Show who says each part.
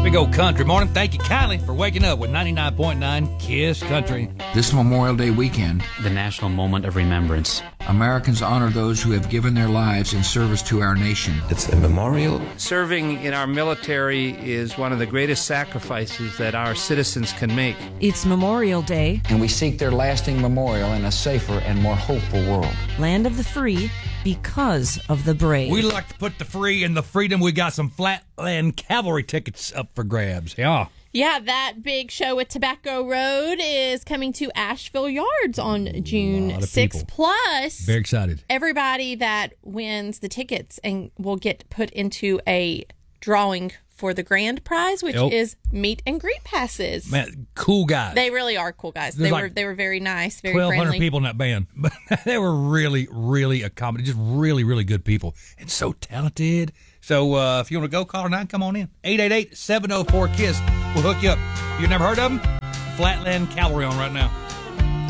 Speaker 1: Big old country morning. Thank you kindly for waking up with 99.9 KISS Country.
Speaker 2: This Memorial Day weekend,
Speaker 3: the national moment of remembrance.
Speaker 2: Americans honor those who have given their lives in service to our nation.
Speaker 4: It's a memorial.
Speaker 5: Serving in our military is one of the greatest sacrifices that our citizens can make.
Speaker 6: It's Memorial Day.
Speaker 7: And we seek their lasting memorial in a safer and more hopeful world.
Speaker 6: Land of the free because of the brave.
Speaker 1: We like to put the free in the freedom. We got some Flatland Cavalry tickets up for grabs. Yeah.
Speaker 8: Yeah, that big show at Tobacco Road is coming to Asheville Yards on June 6th. Plus,
Speaker 1: very excited.
Speaker 8: Everybody that wins the tickets and will get put into a drawing for the grand prize, which is meet and greet passes.
Speaker 1: Man, cool guys.
Speaker 8: They really are cool guys. They were very nice, very
Speaker 1: 1,200
Speaker 8: friendly.
Speaker 1: people in that band, but they were really, really accommodating. Just really, really good people and so talented. So if you want to go, call her 9. Come on in. 888-704-KISS. We'll hook you up. You never heard of them? Flatland Cavalry on right now.